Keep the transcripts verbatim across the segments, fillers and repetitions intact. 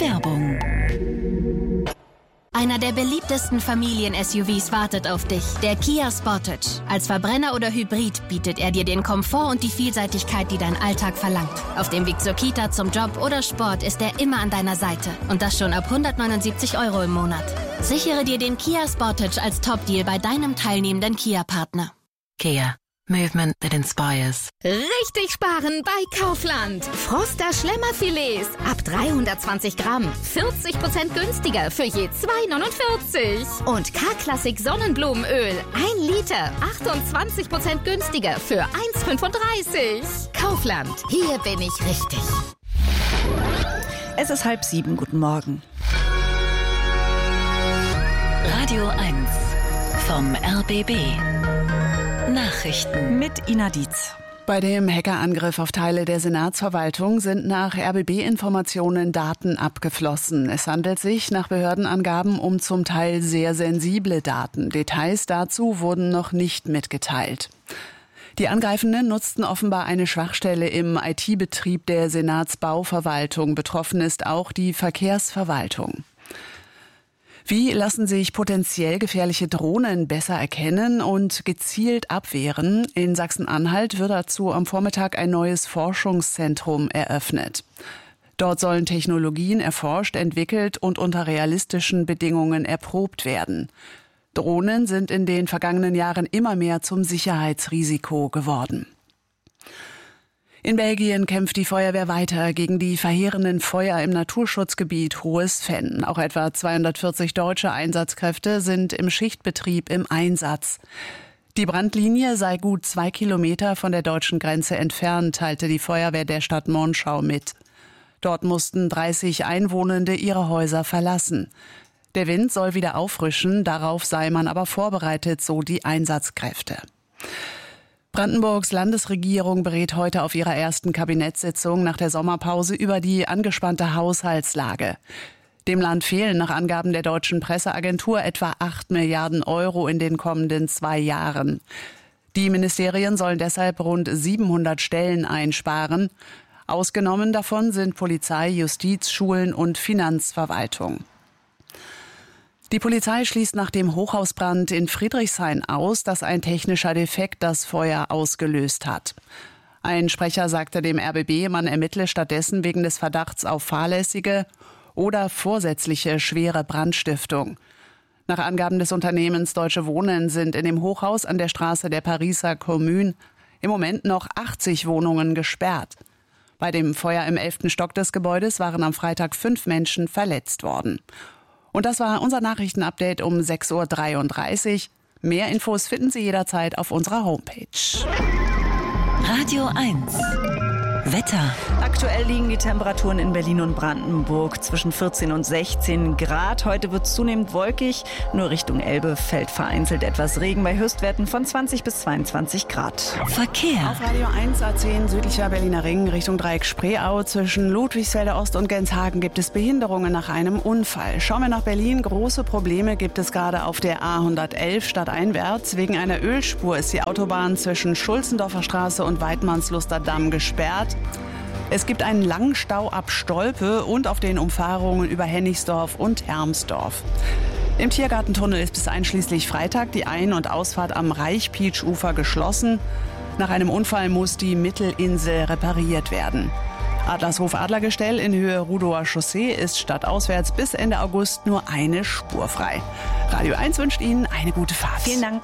Werbung. Einer der beliebtesten Familien-S U Vs wartet auf dich, der Kia Sportage. Als Verbrenner oder Hybrid bietet er dir den Komfort und die Vielseitigkeit, die dein Alltag verlangt. Auf dem Weg zur Kita, zum Job oder Sport ist er immer an deiner Seite. Und das schon ab hundertneunundsiebzig Euro im Monat. Sichere dir den Kia Sportage als Top-Deal bei deinem teilnehmenden Kia-Partner. Kia. Movement that inspires. Richtig sparen bei Kaufland. Froster Schlemmerfilets ab dreihundertzwanzig Gramm. vierzig Prozent günstiger für je zwei neunundvierzig. Und K-Klassik Sonnenblumenöl. ein Liter. achtundzwanzig Prozent günstiger für eins fünfunddreißig. Kaufland. Hier bin ich richtig. Es ist halb sieben. Guten Morgen. Radio eins vom R B B. Nachrichten mit Ina Dietz. Bei dem Hackerangriff auf Teile der Senatsverwaltung sind nach R B B-Informationen Daten abgeflossen. Es handelt sich nach Behördenangaben um zum Teil sehr sensible Daten. Details dazu wurden noch nicht mitgeteilt. Die Angreifenden nutzten offenbar eine Schwachstelle im I T-Betrieb der Senatsbauverwaltung. Betroffen ist auch die Verkehrsverwaltung. Wie lassen sich potenziell gefährliche Drohnen besser erkennen und gezielt abwehren? In Sachsen-Anhalt wird dazu am Vormittag ein neues Forschungszentrum eröffnet. Dort sollen Technologien erforscht, entwickelt und unter realistischen Bedingungen erprobt werden. Drohnen sind in den vergangenen Jahren immer mehr zum Sicherheitsrisiko geworden. In Belgien kämpft die Feuerwehr weiter gegen die verheerenden Feuer im Naturschutzgebiet Hohes Venn. Auch etwa zweihundertvierzig deutsche Einsatzkräfte sind im Schichtbetrieb im Einsatz. Die Brandlinie sei gut zwei Kilometer von der deutschen Grenze entfernt, teilte die Feuerwehr der Stadt Monschau mit. Dort mussten dreißig Einwohnende ihre Häuser verlassen. Der Wind soll wieder auffrischen, darauf sei man aber vorbereitet, so die Einsatzkräfte. Brandenburgs Landesregierung berät heute auf ihrer ersten Kabinettssitzung nach der Sommerpause über die angespannte Haushaltslage. Dem Land fehlen nach Angaben der deutschen Presseagentur etwa acht Milliarden Euro in den kommenden zwei Jahren. Die Ministerien sollen deshalb rund siebenhundert Stellen einsparen. Ausgenommen davon sind Polizei, Justiz, Schulen und Finanzverwaltung. Die Polizei schließt nach dem Hochhausbrand in Friedrichshain aus, dass ein technischer Defekt das Feuer ausgelöst hat. Ein Sprecher sagte dem R B B, man ermittle stattdessen wegen des Verdachts auf fahrlässige oder vorsätzliche schwere Brandstiftung. Nach Angaben des Unternehmens Deutsche Wohnen sind in dem Hochhaus an der Straße der Pariser Commune im Moment noch achtzig Wohnungen gesperrt. Bei dem Feuer im elften Stock des Gebäudes waren am Freitag fünf Menschen verletzt worden. Und das war unser Nachrichtenupdate um sechs Uhr dreiunddreißig. Mehr Infos finden Sie jederzeit auf unserer Homepage. Radio eins. Wetter. Aktuell liegen die Temperaturen in Berlin und Brandenburg zwischen vierzehn und sechzehn Grad. Heute wird es zunehmend wolkig. Nur Richtung Elbe fällt vereinzelt etwas Regen bei Höchstwerten von zwanzig bis zweiundzwanzig Grad. Verkehr. Auf Radio eins A zehn südlicher Berliner Ring Richtung Dreieck Spreeau zwischen Ludwigsfelder Ost und Genshagen gibt es Behinderungen nach einem Unfall. Schauen wir nach Berlin. Große Probleme gibt es gerade auf der A hundertelf stadteinwärts. Wegen einer Ölspur ist die Autobahn zwischen Schulzendorfer Straße und Weidmannsluster Damm gesperrt. Es gibt einen langen Stau ab Stolpe und auf den Umfahrungen über Hennigsdorf und Hermsdorf. Im Tiergartentunnel ist bis einschließlich Freitag die Ein- und Ausfahrt am Reichpietsch-Ufer geschlossen. Nach einem Unfall muss die Mittelinsel repariert werden. Adlershof-Adlergestell in Höhe Rudower Chaussee ist stadtauswärts bis Ende August nur eine Spur frei. Radio eins wünscht Ihnen eine gute Fahrt. Vielen Dank.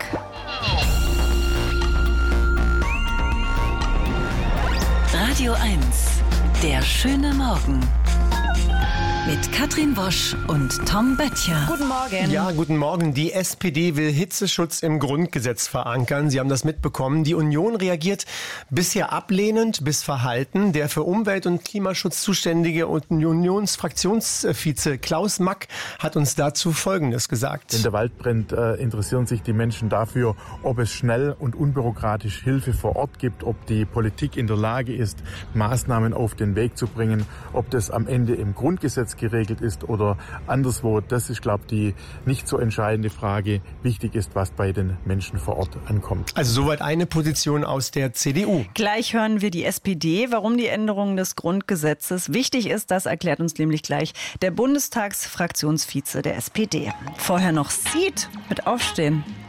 Radio eins. Der schöne Morgen. Mit Katrin Wosch und Tom Böttcher. Guten Morgen. Ja, guten Morgen. Die S P D will Hitzeschutz im Grundgesetz verankern. Sie haben das mitbekommen. Die Union reagiert bisher ablehnend bis verhalten. Der für Umwelt- und Klimaschutz zuständige Unionsfraktionsvize Klaus Mack hat uns dazu Folgendes gesagt. Wenn der Wald brennt, äh, interessieren sich die Menschen dafür, ob es schnell und unbürokratisch Hilfe vor Ort gibt, ob die Politik in der Lage ist, Maßnahmen auf den Weg zu bringen, ob das am Ende im Grundgesetz Gesetz geregelt ist oder anderswo. Das ist, glaube ich, die nicht so entscheidende Frage. Wichtig ist, was bei den Menschen vor Ort ankommt. Also soweit eine Position aus der C D U. Gleich hören wir die S P D, warum die Änderung des Grundgesetzes wichtig ist. Das erklärt uns nämlich gleich der Bundestagsfraktionsvize der S P D. Vorher noch Seed mit Aufstehen.